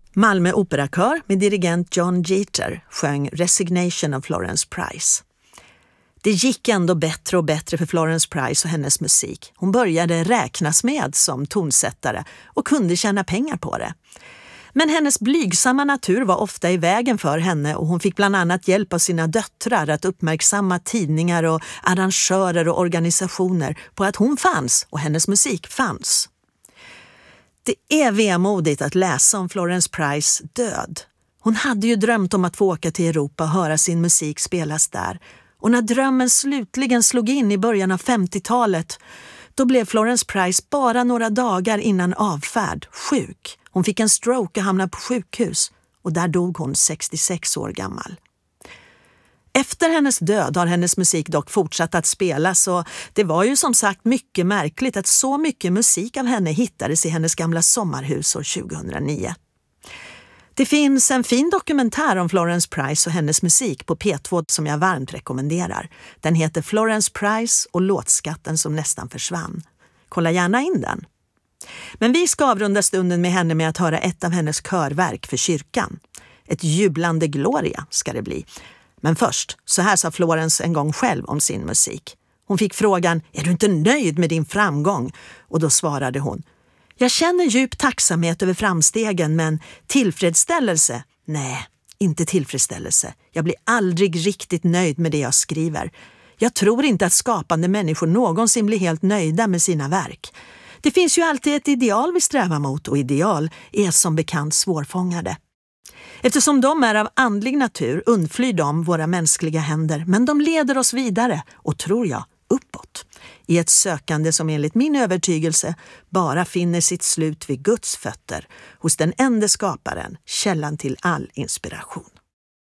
Malmö operakör med dirigent John Jeter sjöng Resignation av Florence Price. Det gick ändå bättre och bättre för Florence Price och hennes musik. Hon började räknas med som tonsättare och kunde tjäna pengar på det. Men hennes blygsamma natur var ofta i vägen för henne och hon fick bland annat hjälp av sina döttrar att uppmärksamma tidningar och arrangörer och organisationer på att hon fanns och hennes musik fanns. Det är vemodigt att läsa om Florence Price död. Hon hade ju drömt om att få åka till Europa och höra sin musik spelas där. Och när drömmen slutligen slog in i början av 50-talet, då blev Florence Price bara några dagar innan avfärd sjuk. Hon fick en stroke och hamnade på sjukhus och där dog hon 66 år gammal. Efter hennes död har hennes musik dock fortsatt att spelas och det var ju som sagt mycket märkligt att så mycket musik av henne hittades i hennes gamla sommarhus år 2009. Det finns en fin dokumentär om Florence Price och hennes musik på P2 som jag varmt rekommenderar. Den heter Florence Price och låtskatten som nästan försvann. Kolla gärna in den. Men vi ska avrunda stunden med henne med att höra ett av hennes körverk för kyrkan. Ett jublande Gloria ska det bli. Men först, så här sa Florence en gång själv om sin musik. Hon fick frågan, är du inte nöjd med din framgång? Och då svarade hon, jag känner djup tacksamhet över framstegen men tillfredsställelse? Nej, inte tillfredsställelse. Jag blir aldrig riktigt nöjd med det jag skriver. Jag tror inte att skapande människor någonsin blir helt nöjda med sina verk. Det finns ju alltid ett ideal vi strävar mot och ideal är som bekant svårfångade. Eftersom de är av andlig natur undflyr de våra mänskliga händer men de leder oss vidare och tror jag uppåt. I ett sökande som enligt min övertygelse bara finner sitt slut vid Guds fötter hos den enda skaparen, källan till all inspiration.